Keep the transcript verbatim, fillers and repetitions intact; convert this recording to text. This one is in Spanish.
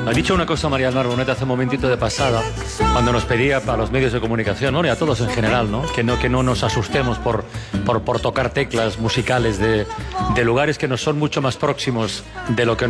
Ha dicho una cosa María del Mar Bonet hace un momentito de pasada, cuando nos pedía a los medios de comunicación, ¿no? Y a todos en general, ¿no? Que no, que no nos asustemos por, por, por tocar teclas musicales de, de lugares que nos son mucho más próximos de lo que